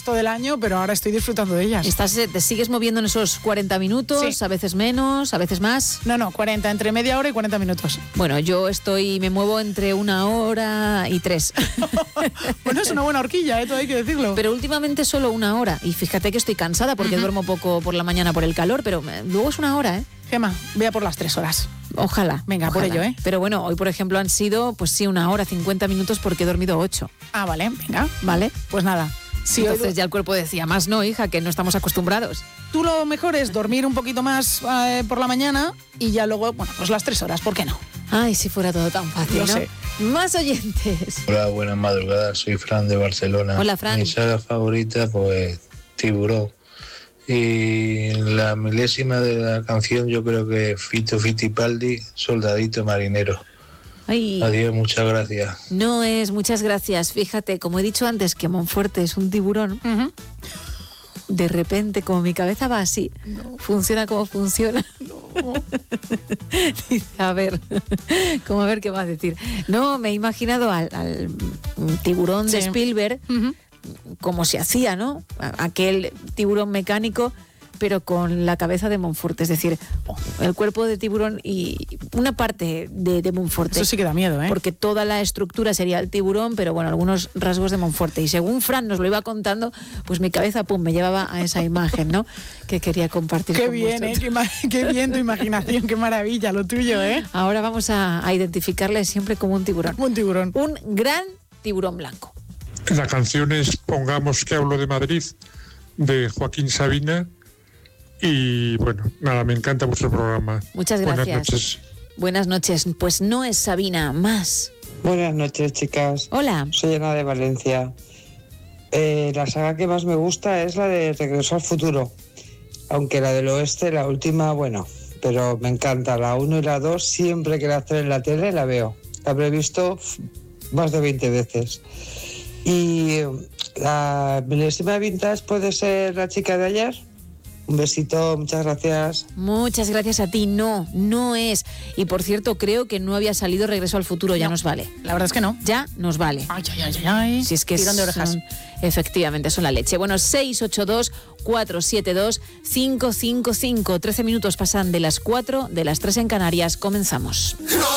resto del año, pero ahora estoy disfrutando de ellas. ¿Te sigues moviendo en esos 40 minutos? Sí. A veces menos, a veces más. No, 40, entre media hora y 40 minutos. Bueno, yo me muevo entre 1 hora y 3. Bueno, es una buena horquilla, todo hay que decirlo. Pero últimamente solo 1 hora. Y fíjate que estoy cansada porque duermo poco por la mañana por el calor, pero luego es 1 hora, ¿eh? Gema, voy a por las 3 horas. Ojalá. Venga, ojalá. por ello, ¿eh? Pero bueno, hoy, por ejemplo, han sido, pues sí, 1 hora, 50 minutos porque he dormido 8. Ah, vale, venga. ¿Vale? Pues nada. Sí, entonces ya el cuerpo decía, más no, hija, que no estamos acostumbrados. Tú lo mejor es dormir un poquito más por la mañana y ya luego, bueno, pues las 3 horas, ¿por qué no? Ay, si fuera todo tan fácil, Lo ¿no? sé. Más oyentes. Hola, buenas madrugadas, soy Fran de Barcelona. Hola, Fran. Mi saga favorita, pues, Tiburón. Y la milésima de la canción yo creo que Fito Fittipaldi, Soldadito Marinero. Ay. Adiós, muchas gracias. No es, muchas gracias. Fíjate, como he dicho antes, que Monforte es un tiburón. De repente, como mi cabeza va así, funciona como funciona. Dice, a ver qué va a decir. No, me he imaginado al tiburón de Spielberg, como se hacía, ¿no? Aquel tiburón mecánico, pero con la cabeza de Monforte, es decir, el cuerpo de tiburón y una parte de Monforte. Eso sí que da miedo, ¿eh? Porque toda la estructura sería el tiburón, pero bueno, algunos rasgos de Monforte. Y según Fran nos lo iba contando, pues mi cabeza, me llevaba a esa imagen, ¿no? Que quería compartir Qué con bien, vosotros. qué bien tu imaginación, qué maravilla lo tuyo, ¿eh? Ahora vamos a identificarle siempre como un tiburón. Un tiburón. Un gran tiburón blanco. La canción es Pongamos que hablo de Madrid, de Joaquín Sabina. Y bueno, nada, me encanta vuestro programa. Muchas gracias. Buenas noches. Buenas noches. Pues no es Sabina, más. Buenas noches, chicas. Hola. Soy Ana de Valencia. La saga que más me gusta es la de Regreso al Futuro. Aunque la del oeste, la última, bueno, pero me encanta. La 1 y la 2, siempre que la hacen en la tele, la veo. La habré visto más de 20 veces. Y la milésima vintage puede ser La chica de ayer. Un besito, muchas gracias. Muchas gracias a ti. No es. Y por cierto, creo que no había salido Regreso al Futuro, ya nos vale. La verdad es que no. Ya nos vale. Ay. Si es que tirón de orejas. Efectivamente, son la leche. Bueno, 682-472-555. 13 minutos pasan de las 4, de las 3 en Canarias. Comenzamos.